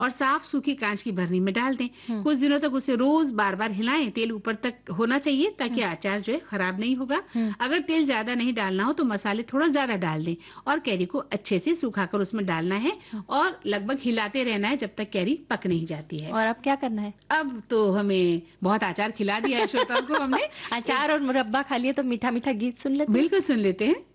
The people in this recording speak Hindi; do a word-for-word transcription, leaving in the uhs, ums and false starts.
और साफ सूखी कांच की भरनी में डाल दें। कुछ दिनों तक उसे रोज बार बार हिलाएं। तेल ऊपर तक होना चाहिए ताकि अचार जो है खराब नहीं होगा। अगर तेल ज्यादा नहीं डालना हो तो मसाले थोड़ा ज्यादा डाल दें और कैरी को अच्छे से सुखाकर उसमें डालना है और लगभग हिलाते रहना है जब तक कैरी पक नहीं जाती है। और अब क्या करना है? अब तो हमें बहुत अचार खिला दिया है श्रोताओं को हमने। अचार और मुरब्बा खा लिए तो मीठा मीठा गीत सुन लेते हैं। बिल्कुल सुन लेते हैं।